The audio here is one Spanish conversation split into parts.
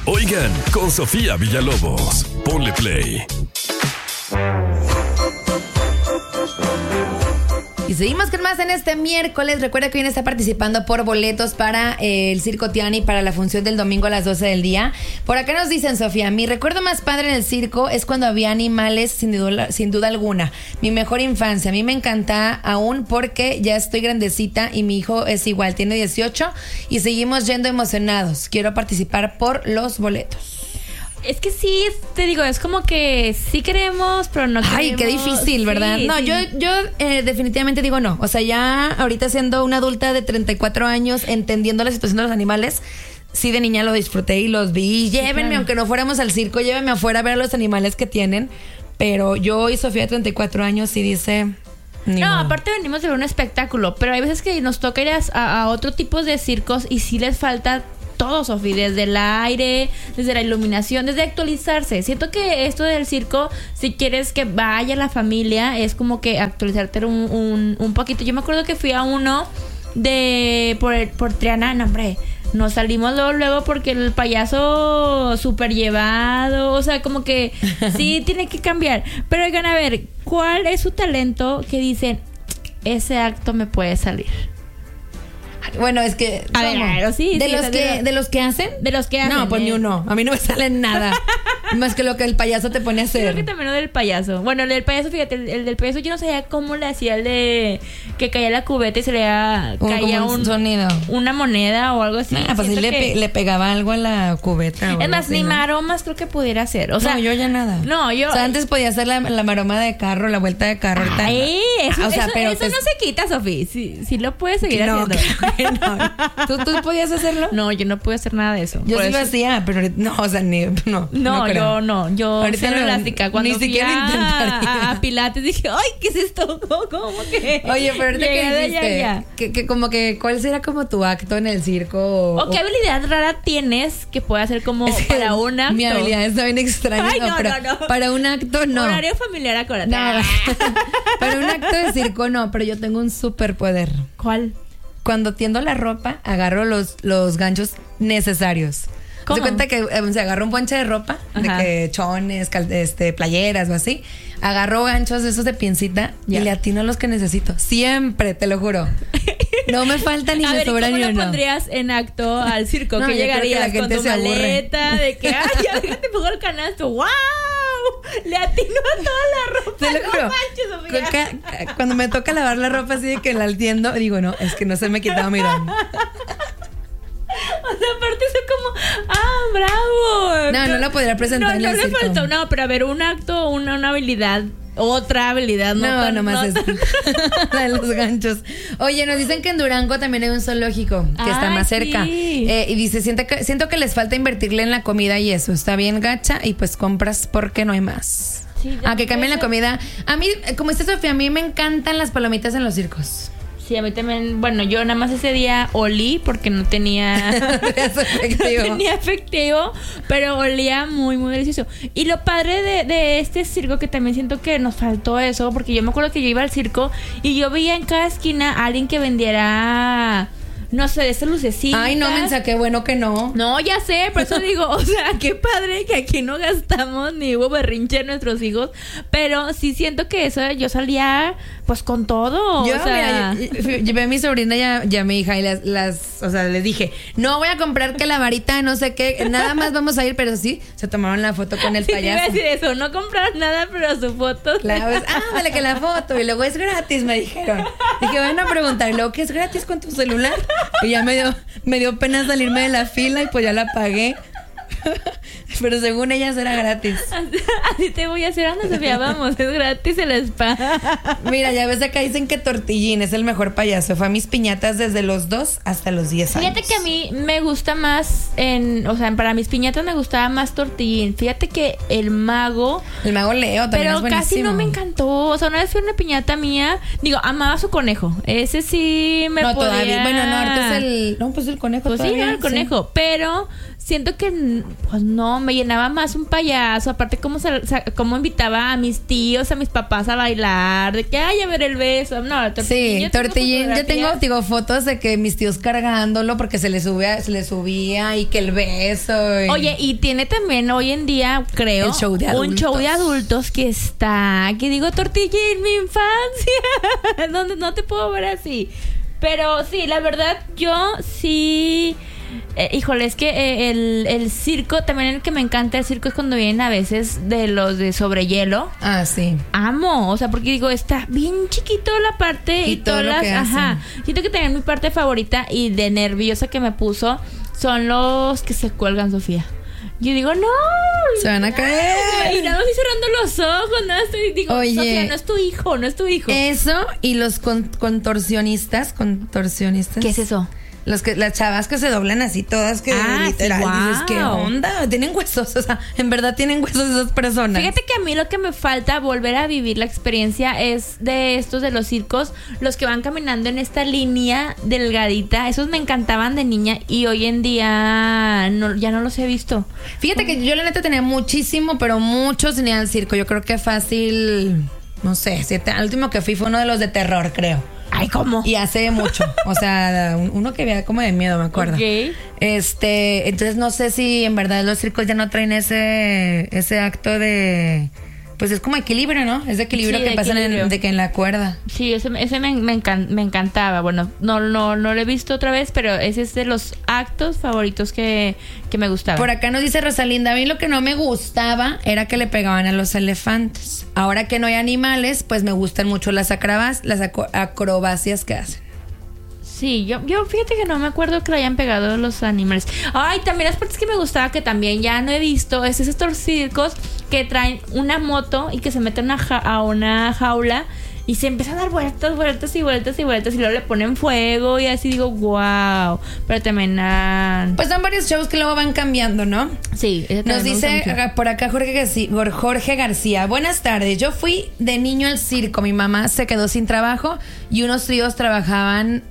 Oigan, con Sofía Villalobos. Ponle play. Y seguimos con más en este miércoles. Recuerda que hoy está participando por boletos para el Circo Tiani para la función del domingo a las 12 del día. Por acá nos dicen, Sofía, mi recuerdo más padre en el circo es cuando había animales, sin duda alguna. Mi mejor infancia. A mí me encanta aún porque ya estoy grandecita y mi hijo es igual, tiene 18 y seguimos yendo emocionados. Quiero participar por los boletos. Es que sí, te digo, es como que sí queremos, pero no queremos. Ay, qué difícil, ¿verdad? Sí, no, sí. yo definitivamente digo no. O sea, ya ahorita siendo una adulta de 34 años, entendiendo la situación de los animales, sí de niña lo disfruté y los vi. Llévenme, claro. aunque no fuéramos al circo, llévenme afuera a ver a los animales que tienen. Pero yo y Sofía de 34 años sí dice... No, aparte venimos de ver un espectáculo, pero hay veces que nos toca ir a otro tipo de circos y sí les falta... todo, Sofi, desde el aire, desde la iluminación, desde actualizarse. Siento que esto del circo, si quieres que vaya la familia, es como que actualizarte un poquito. Yo me acuerdo que fui a uno por Triana, no, hombre, nos salimos luego porque el payaso súper llevado, o sea, como que sí tiene que cambiar. Pero oigan, a ver, ¿cuál es su talento que dicen, ese acto me puede salir? Bueno, es que... A ver, sí, ¿De sí, los que ¿De los que hacen? De los que hacen. No, pues ni uno. A mí no me sale nada. Más que lo que el payaso te pone a hacer. Creo que también lo del payaso. Bueno, el del payaso, fíjate, el del payaso yo no sabía cómo le hacía el de... Que caía la cubeta y se le caía un sonido. Una moneda o algo así. Pues sí le pegaba algo a la cubeta. Es más, ni maromas creo que pudiera hacer. O sea, no, yo ya nada. No, yo... O sea, antes podía hacer la maroma de carro, la vuelta de carro. Ay, eso, o sea, eso, pero eso no se quita, Sofía. Sí lo puedes seguir haciendo. Claro que no. ¿Tú podías hacerlo? No, yo no pude hacer nada de eso. Yo sí lo hacía, pero no, o sea, no. No, yo no. Yo ahorita cero elástica. Cuando ni siquiera intentaría. A Pilates dije, ay, ¿qué es esto? ¿Cómo que? Oye, pero ahorita que dijiste, que como que, ¿cuál será como tu acto en el circo? ¿O qué habilidad rara tienes que pueda hacer como para un acto? Mi habilidad está bien extraña. Ay, no. Para un acto, no. Horario familiar, acuérdate. No, para un acto de circo, no. Pero yo tengo un superpoder. ¿Cuál? Cuando tiendo la ropa, agarro los ganchos necesarios. ¿Cómo? Se cuenta que se agarro un bonche de ropa, ajá, de que chones, playeras o así. Agarro ganchos de esos de pincita y le atino a los que necesito. Siempre, te lo juro. No me falta ni me sobra ni uno. ¿Cómo lo pondrías en acto al circo? No, ¿Qué llegarías que la gente con tu maleta? De que, ay, ya te pongo el canasto. ¡Wow! Le atino a toda la ropa. Te lo juro. No manches, Sofía. Cuando me toca lavar la ropa así de que la atiendo, digo, no, es que no se me ha quitado mirando. O sea, aparte es como, bravo. No lo podría presentar en el le circo. faltó, pero a ver, un acto, una habilidad, otra habilidad. Nomás es la de los ganchos. Oye, nos dicen que en Durango también hay un zoológico que está más cerca. Sí. Y dice, siento que les falta invertirle en la comida y eso. Está bien gacha y pues compras porque no hay más. Sí, que cambien la comida. A mí, como dice Sofía, a mí me encantan las palomitas en los circos. Sí, a mí también. Bueno, yo nada más ese día olí porque no tenía efectivo, pero olía muy, muy delicioso. Y lo padre de este circo, que también siento que nos faltó eso, porque yo me acuerdo que yo iba al circo y yo veía en cada esquina a alguien que vendiera, no sé, de esas lucecitas. Ay, no, mensa, qué bueno que no. No, ya sé, por eso digo, o sea, qué padre que aquí no gastamos ni hubo berrinche en nuestros hijos, pero sí siento que eso yo salía pues con todo. Yo, o sea, llevé a mi sobrina y a mi hija y o sea, les dije, no voy a comprar que la varita, no sé qué, nada más vamos a ir, pero sí, se tomaron la foto con el payaso. Sí, iba a decir eso, no compraron nada, pero su foto. Claro, dale que la foto, y luego es gratis, me dijeron. Dije, van a preguntar, ¿y luego qué es gratis con tu celular? Y ya me dio pena salirme de la fila y pues ya la pagué. Pero según ellas era gratis. Así te voy a hacer, anda, Sofía, vamos, es gratis el spa. Mira, ya ves, acá dicen que Tortillín es el mejor payaso. Fue a mis piñatas desde los 2 hasta los 10 años. Fíjate que a mí me gusta más, o sea, para mis piñatas me gustaba más Tortillín. Fíjate que el mago Leo también es buenísimo. Pero casi no me encantó. O sea, una vez fui a una piñata mía, digo, amaba su conejo. Ese sí me podía... todavía. Bueno, no, ahorita es el... No, pues el conejo pues todavía. Sí, no, el conejo. Pero siento que, pues no, me llenaba más un payaso. Aparte, cómo invitaba a mis tíos, a mis papás a bailar, de que, ay, a ver el beso. No, Tortillín. Sí, Tortillín. Yo tengo fotos de que mis tíos cargándolo porque se le subía y que el beso. Oye, y tiene también hoy en día, creo, un show de adultos que está, que digo, Tortillín, mi infancia, donde no te puedo ver así. Pero sí, la verdad, yo sí... híjole, es que el circo, también el que me encanta el circo es cuando vienen a veces de los de sobre hielo. Ah, sí. Amo, o sea, porque digo, está bien chiquito la parte y todas las... Ajá. Siento que también mi parte favorita y de nerviosa que me puso son los que se cuelgan, Sofía. Yo digo, no. Se van a caer. Y nada más estoy cerrando los ojos, nada estoy, digo, oye, Sofía, no es tu hijo. Eso y los contorsionistas. ¿Qué es eso? Las chavas que se doblan así todas, que literal, sí, wow. Dices, ¿qué onda? Tienen huesos, o sea, en verdad tienen huesos esas personas. Fíjate que a mí lo que me falta volver a vivir la experiencia es de estos de los circos, los que van caminando en esta línea delgadita. Esos me encantaban de niña y hoy en día ya no los he visto. Fíjate que yo la neta tenía muchísimo, pero mucho sin ir al circo. Yo creo que fácil, no sé, el último que fui fue uno de los de terror, creo. Ay, ¿cómo? Y hace mucho. O sea, uno que veía como de miedo, me acuerdo. Okay. Entonces no sé si en verdad los circos ya no traen ese acto de... Pues es como equilibrio, ¿no? Es de equilibrio, sí, que pasa en la cuerda. Sí, ese me encantaba. Bueno, no lo he visto otra vez, pero ese es de los actos favoritos que me gustaban. Por acá nos dice Rosalinda, a mí lo que no me gustaba era que le pegaban a los elefantes. Ahora que no hay animales, pues me gustan mucho las acrobacias que hacen. Sí, yo fíjate que no me acuerdo que le hayan pegado los animales. Ay, también las partes que me gustaba, que también ya no he visto, es estos circos que traen una moto y que se meten a una jaula y se empiezan a dar vueltas y luego le ponen fuego y así digo, wow. Pero también... Pues son varios shows que luego van cambiando, ¿no? Sí. Nos dice por acá Jorge García. Buenas tardes, yo fui de niño al circo. Mi mamá se quedó sin trabajo y unos tíos trabajaban...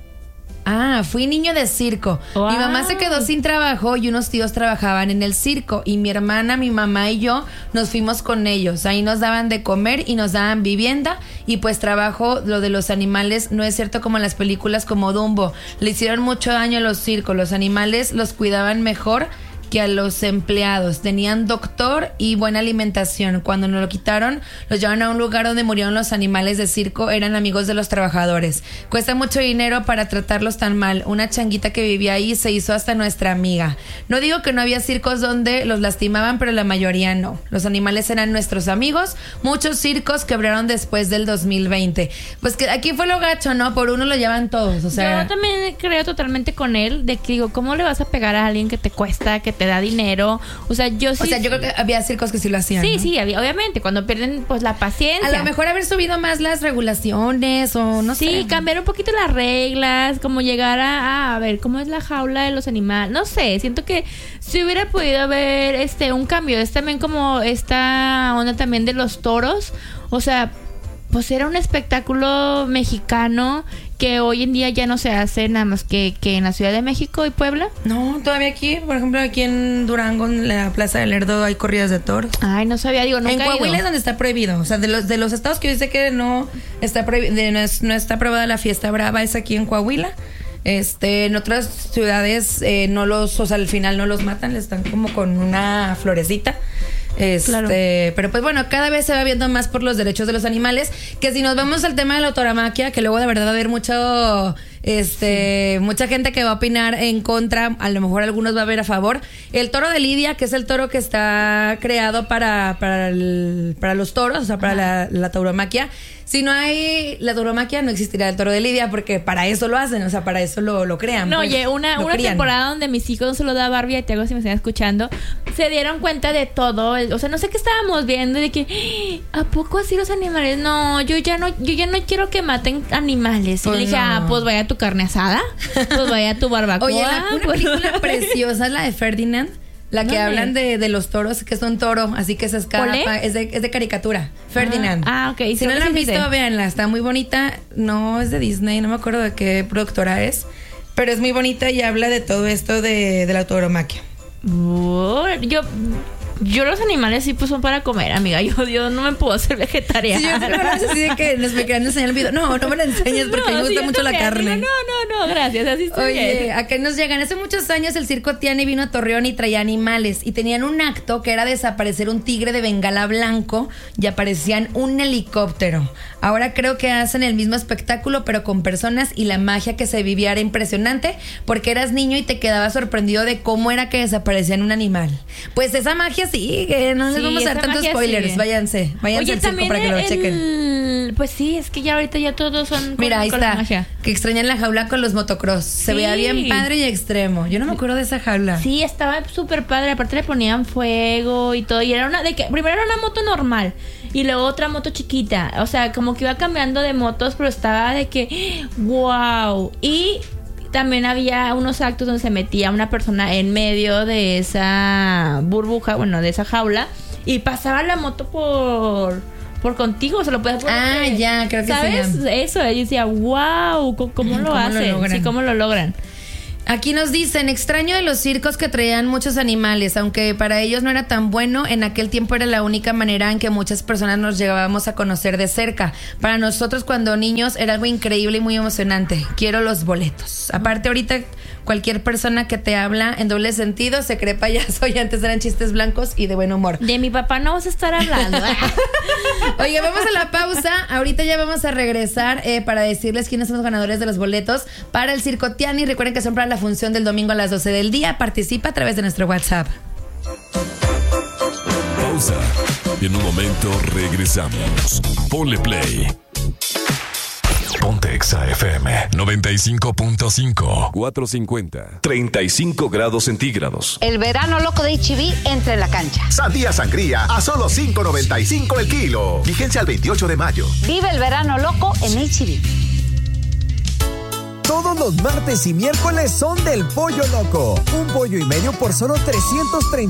fui niño de circo. Wow. Mi mamá se quedó sin trabajo y unos tíos trabajaban en el circo. Y mi hermana, mi mamá y yo nos fuimos con ellos. Ahí nos daban de comer y nos daban vivienda. Y pues trabajo, lo de los animales no es cierto como en las películas como Dumbo. Le hicieron mucho daño a los circos. Los animales los cuidaban mejor que a los empleados. Tenían doctor y buena alimentación. Cuando nos lo quitaron, los llevaron a un lugar donde murieron los animales de circo. Eran amigos de los trabajadores. Cuesta mucho dinero para tratarlos tan mal. Una changuita que vivía ahí se hizo hasta nuestra amiga. No digo que no había circos donde los lastimaban, pero la mayoría no. Los animales eran nuestros amigos. Muchos circos quebraron después del 2020. Pues que aquí fue lo gacho, ¿no? Por uno lo llevan todos. O sea, yo también creo totalmente con él de que digo, ¿cómo le vas a pegar a alguien que te cuesta, que te da dinero? O sea, yo sí... O sea, yo creo que había circos que sí lo hacían, sí, ¿no? Sí, obviamente, cuando pierden pues la paciencia. A lo mejor haber subido más las regulaciones o no sé. Sí, cambiar un poquito las reglas, como llegar a ver cómo es la jaula de los animales. No sé, siento que si hubiera podido haber un cambio. Es también como esta onda también de los toros. O sea, pues era un espectáculo mexicano que hoy en día ya no se hace nada más que en la Ciudad de México y Puebla. No, todavía aquí, por ejemplo, aquí en Durango, en la Plaza del Lerdo, hay corridas de toros. Ay, no sabía, digo, nunca he ido. En Coahuila es donde está prohibido. O sea, de los estados que yo sé que no está no está aprobada la fiesta brava, es aquí en Coahuila. En otras ciudades o sea, al final no los matan, les están como con una florecita. Claro. Pero pues bueno, cada vez se va viendo más por los derechos de los animales. Que si nos vamos al tema de la tauromaquia, que luego de verdad va a haber mucha gente que va a opinar en contra, a lo mejor algunos va a ver a favor. El toro de Lidia, que es el toro que está creado para los toros, o sea, para la tauromaquia. Si no hay la tauromaquia, no existirá el toro de Lidia, porque para eso lo hacen, o sea, para eso lo crean. No, pues, oye, una temporada donde mis hijos, no se lo da Barbie y Tiago, si me están escuchando, se dieron cuenta de todo. O sea, no sé qué estábamos viendo, de que, ¿a poco así los animales? No, yo ya no quiero que maten animales. Pues y le dije, pues vaya tu carne asada, pues vaya tu barbacoa. Oye, una película preciosa es la de Ferdinand. La que hablan de los toros, que es un toro, así que se escapa. Es de caricatura. Ferdinand. Ok. Si no la han visto, véanla. Está muy bonita. No es de Disney, no me acuerdo de qué productora es. Pero es muy bonita y habla de todo esto de la tauromaquia. Yo los animales sí pues son para comer, amiga. Yo no me puedo hacer vegetariana. Sí, yo creo que así de que nos me querían enseñar el video. No me lo enseñes porque me gusta mucho la carne. No, gracias, así estoy Oye, bien. acá nos llegan. Hace muchos años el Circo Tiani vino a Torreón y traía animales. Y tenían un acto que era desaparecer un tigre de Bengala blanco y aparecían un helicóptero. Ahora creo que hacen el mismo espectáculo, pero con personas, y la magia que se vivía era impresionante porque eras niño y te quedabas sorprendido de cómo era que desaparecían un animal. Pues esa magia sigue, no les vamos a dar tantos spoilers. Sigue. Váyanse Oye, al circo para que lo chequen. Pues sí, es que ya ahorita ya todos son Mira, ahí con está, la magia. que extrañan la jaula con los motocross. Se veía bien padre y extremo. Yo no me acuerdo de esa jaula. Sí, estaba súper padre. Aparte le ponían fuego y todo. Y era primero era una moto normal y luego otra moto chiquita. O sea, como que iba cambiando de motos, pero estaba de que wow. Y también había unos actos donde se metía una persona en medio de esa burbuja, bueno, de esa jaula, y pasaba la moto por contigo, se lo puedes poner. Ah, ya, creo que ¿sabes? sí. Eso, yo decía, wow, ¿cómo lo hacen? Sí, ¿cómo lo logran? Aquí nos dicen, extraño de los circos que traían muchos animales, aunque para ellos no era tan bueno, en aquel tiempo era la única manera en que muchas personas nos llegábamos a conocer de cerca. Para nosotros cuando niños era algo increíble y muy emocionante. Quiero los boletos. Aparte ahorita cualquier persona que te habla en doble sentido se cree payaso y antes eran chistes blancos y de buen humor. De mi papá no vas a estar hablando. Oye, vamos a la pausa. Ahorita ya vamos a regresar para decirles quiénes son los ganadores de los boletos para el Circo Tiani. Recuerden que son para la función del domingo a las 12 del día. Participa a través de nuestro WhatsApp. Pausa. En un momento regresamos. Ponle play. Ponte Exa FM 95.5 450 35 grados centígrados. El verano loco de H-E-B entra en la cancha. Sandía sangría a solo $5.95 el kilo. Vigencia al 28 de mayo. Vive el verano loco en H-E-B. Todos los martes y miércoles son del Pollo Loco. Un pollo y medio por solo $330.